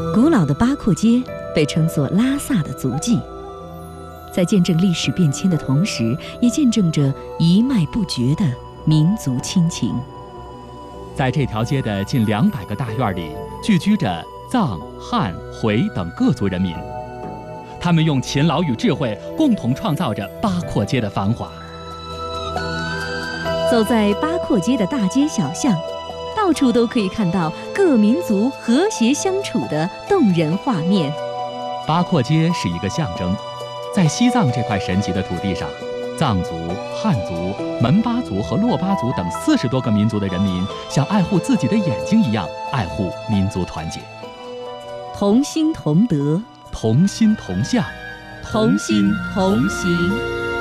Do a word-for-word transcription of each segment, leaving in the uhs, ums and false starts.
古老的八廓街被称作拉萨的足迹，在见证历史变迁的同时，也见证着一脉不绝的民族亲情。 在这条街的近两百个大院里，聚居着藏、汉、回等各族人民，他们用勤劳与智慧共同创造着八廓街的繁华。 走在八廓街的大街小巷，到处都可以看到各民族和谐相处的动人画面。 八廓街是一个象征，在西藏这块神奇的土地上，藏族、汉族、门巴族和珞巴族等四十多个民族的人民，像爱护自己的眼睛一样爱护民族团结， 同心同德， 同心同向， 同心同行。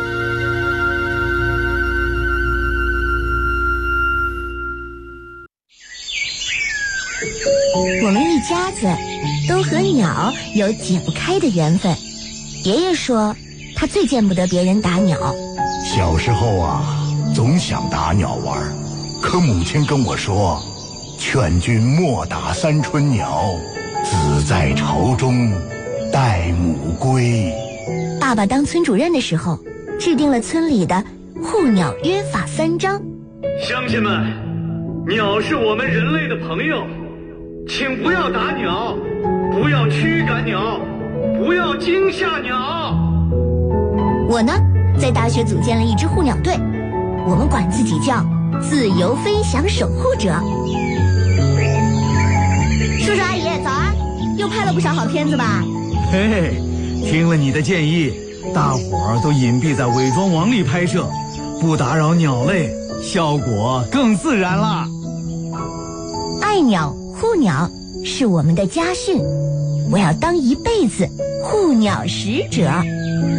我们一家子都和鸟有解不开的缘分。爷爷说，他最见不得别人打鸟。 小时候啊，总想打鸟玩，可母亲跟我说，劝君莫打三春鸟，子在巢中待母归。 爸爸当村主任的时候，制定了村里的护鸟约法三章。 乡亲们，鸟是我们人类的朋友，请不要打鸟，不要驱赶鸟，不要惊吓鸟。 我呢，在大学组建了一支护鸟队，我们管自己叫自由飞翔守护者。叔叔阿姨早安，又拍了不少好片子吧？ 嘿嘿，听了你的建议，大伙儿都隐蔽在伪装网里拍摄，不打扰鸟类，效果更自然了。 爱鸟护鸟是我们的家训，我要当一辈子护鸟使者。